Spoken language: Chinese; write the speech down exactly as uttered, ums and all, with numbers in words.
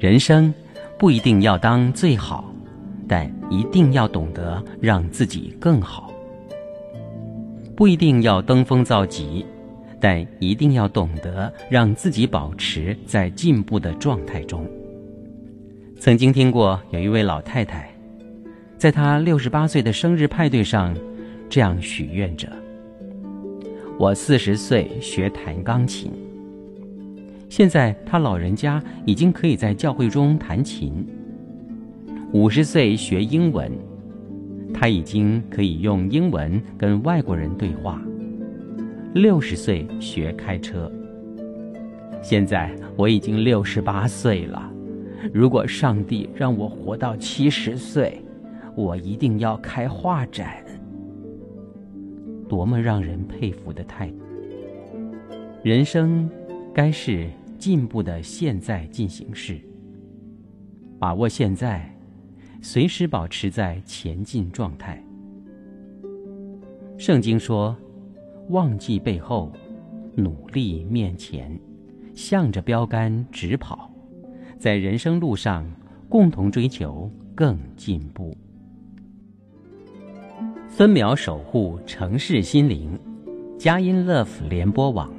人生不一定要当最好，但一定要懂得让自己更好。不一定要登峰造极，但一定要懂得让自己保持在进步的状态中。曾经听过有一位老太太，在她六十八岁的生日派对上这样许愿着：我四十岁学弹钢琴，现在她老人家已经可以在教会中弹琴。五十岁学英文，她已经可以用英文跟外国人对话。六十岁学开车，现在我已经六十八岁了。如果上帝让我活到七十岁，我一定要开画展。多么让人佩服的态度！人生该是进步的现在进行式，把握现在，随时保持在前进状态。圣经说，忘记背后，努力面前，向着标杆直跑，在人生路上共同追求更进步。分秒守护城市心灵，佳音 Love 联播网。